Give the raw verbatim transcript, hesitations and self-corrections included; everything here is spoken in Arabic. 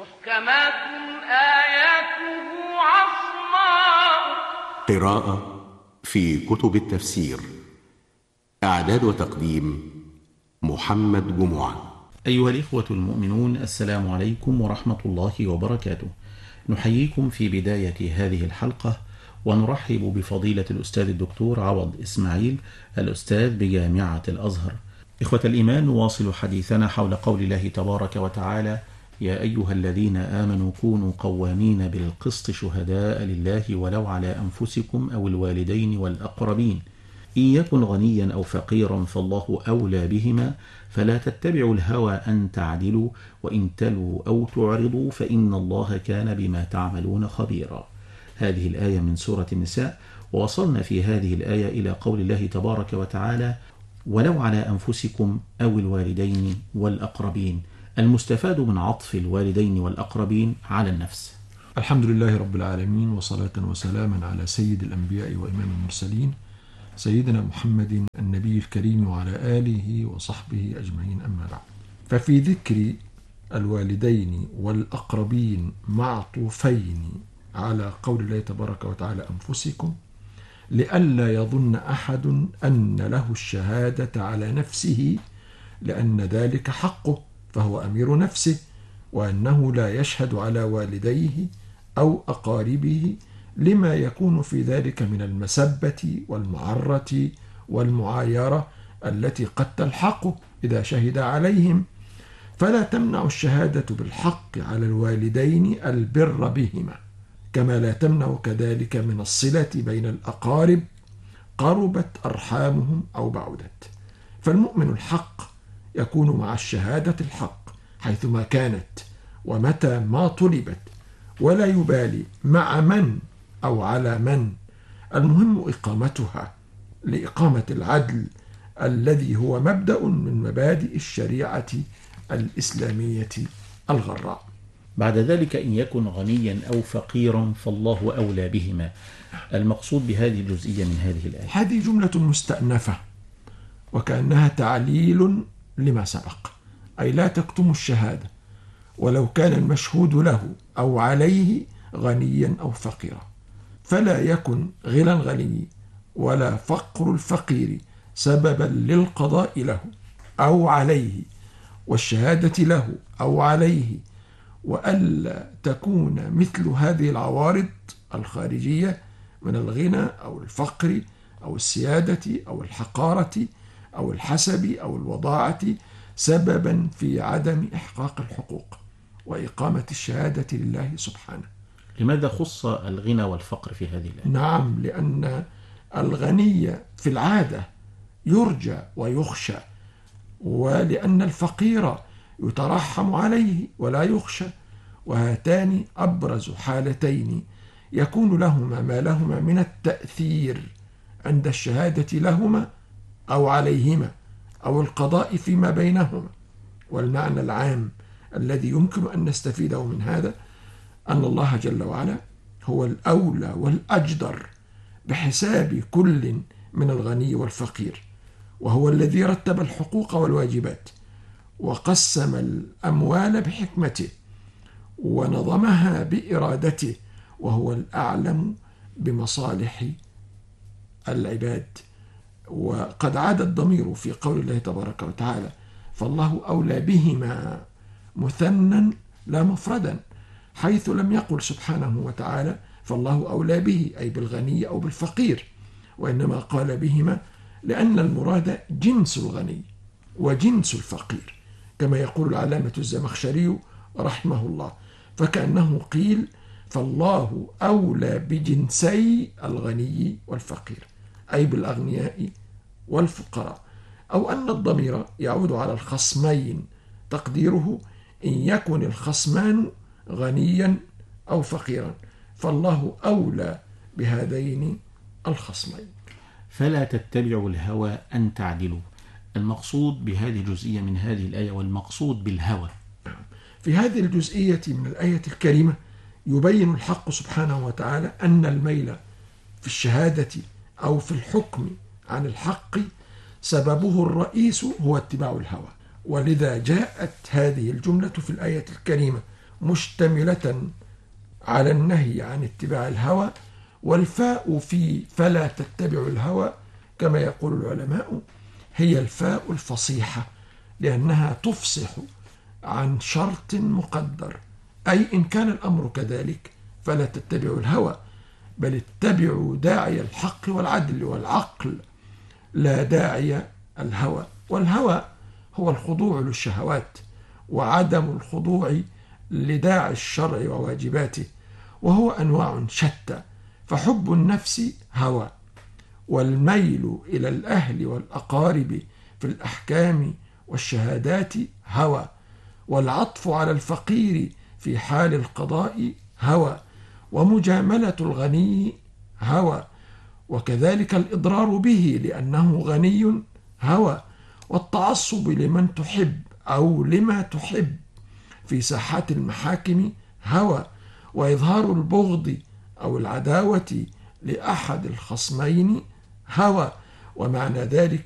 محكمات آياته عصماء. قراءة في كتب التفسير. إعداد وتقديم محمد جمعة. أيها الإخوة المؤمنون، السلام عليكم ورحمة الله وبركاته. نحييكم في بداية هذه الحلقة ونرحب بفضيلة الأستاذ الدكتور عوض إسماعيل، الأستاذ بجامعة الأزهر. إخوة الإيمان، نواصل حديثنا حول قول الله تبارك وتعالى: يا أيها الذين آمنوا كونوا قوامين بالقسط شهداء لله ولو على أنفسكم أو الوالدين والأقربين إن يكن غنيا أو فقيرا فالله أولى بهما فلا تتبعوا الهوى أن تعدلوا وإن تلوا أو تعرضوا فإن الله كان بما تعملون خبيرا. هذه الآية من سورة النساء، ووصلنا في هذه الآية إلى قول الله تبارك وتعالى: ولو على أنفسكم أو الوالدين والأقربين، المستفاد من عطف الوالدين والأقربين على النفس. الحمد لله رب العالمين، وصلاة وسلاما على سيد الأنبياء وإمام المرسلين سيدنا محمد النبي الكريم وعلى آله وصحبه أجمعين، أما بعد. ففي ذكر الوالدين والأقربين معطوفين على قول الله تبارك وتعالى أنفسكم، لئلا يظن أحد أن له الشهادة على نفسه، لأن ذلك حقه فهو أمير نفسه، وأنه لا يشهد على والديه أو أقاربه لما يكون في ذلك من المسبة والمعرة والمعايرة التي قد تلحقه إذا شهد عليهم. فلا تمنع الشهادة بالحق على الوالدين البر بهما، كما لا تمنع كذلك من الصلة بين الأقارب قربت أرحامهم أو بعدت. فالمؤمن الحق يكون مع الشهادة الحق حيثما كانت ومتى ما طلبت، ولا يبالي مع من أو على من، المهم إقامتها لإقامة العدل الذي هو مبدأ من مبادئ الشريعة الإسلامية الغراء. بعد ذلك إن يكن غنيا أو فقيرا فالله أولى بهما، المقصود بهذه الجزئية من هذه الآية. هذه جملة مستأنفة وكأنها تعليل لما سبق، أي لا تكتموا الشهادة ولو كان المشهود له أو عليه غنيا أو فقيرا، فلا يكن غنى الغني ولا فقر الفقير سببا للقضاء له أو عليه والشهادة له أو عليه، وألا تكون مثل هذه العوارض الخارجية من الغنى أو الفقر أو السيادة أو الحقارة أو الحسب أو الوضاعة سببا في عدم إحقاق الحقوق وإقامة الشهادة لله سبحانه. لماذا خص الغنى والفقر في هذه الآية؟ نعم، لأن الغني في العادة يرجى ويخشى، ولأن الفقير يترحم عليه ولا يخشى، وهاتان أبرز حالتين يكون لهما ما لهما من التأثير عند الشهادة لهما أو عليهما أو القضاء فيما بينهما. والمعنى العام الذي يمكن أن نستفيده من هذا أن الله جل وعلا هو الأولى والأجدر بحساب كل من الغني والفقير، وهو الذي رتب الحقوق والواجبات وقسم الأموال بحكمته ونظمها بإرادته، وهو الأعلم بمصالح العباد. وقد عاد الضمير في قول الله تبارك وتعالى فالله أولى بهما مثنى لا مفردا، حيث لم يقل سبحانه وتعالى فالله أولى به أي بالغني أو بالفقير، وإنما قال بهما لأن المراد جنس الغني وجنس الفقير، كما يقول العلامة الزمخشري رحمه الله، فكأنه قيل فالله أولى بجنسي الغني والفقير أي بالأغنياء والفقراء، أو أن الضمير يعود على الخصمين تقديره إن يكن الخصمان غنيا أو فقيرا فالله أولى بهذين الخصمين. فلا تتبعوا الهوى أن تعدلوا، المقصود بهذه الجزئية من هذه الآية والمقصود بالهوى. في هذه الجزئية من الآية الكريمة يبين الحق سبحانه وتعالى أن الميل في الشهادة أو في الحكم عن الحق سببه الرئيس هو اتباع الهوى، ولذا جاءت هذه الجملة في الآية الكريمة مشتملة على النهي عن اتباع الهوى، والفاء في فلا تتبعوا الهوى كما يقول العلماء هي الفاء الفصيحة، لأنها تفصح عن شرط مقدر، أي إن كان الأمر كذلك فلا تتبعوا الهوى، بل اتبعوا داعي الحق والعدل والعقل لا داعي الهوى. والهوى هو الخضوع للشهوات وعدم الخضوع لداعي الشرع وواجباته، وهو أنواع شتى، فحب النفس هوى، والميل إلى الأهل والأقارب في الأحكام والشهادات هوى، والعطف على الفقير في حال القضاء هوى، ومجاملة الغني هوى، وكذلك الإضرار به لأنه غني هوى، والتعصب لمن تحب أو لما تحب في ساحات المحاكم هوى، وإظهار البغض أو العداوة لأحد الخصمين هوى، ومعنى ذلك